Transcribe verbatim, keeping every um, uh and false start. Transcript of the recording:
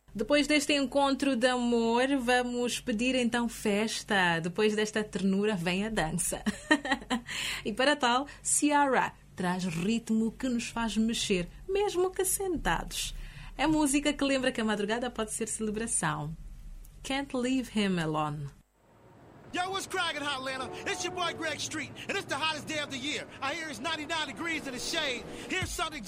Depois deste encontro de amor, vamos pedir então festa. Depois desta ternura vem a dança. E para tal, Ciara traz ritmo que nos faz mexer, mesmo que sentados. É música que lembra que a madrugada pode ser celebração. Can't Leave Him Alone. Yo, what's cracking, Hot Atlanta? It's your boy Greg Street, and it's the hottest day of the year. I hear it's ninety-nine degrees in the shade. Here's something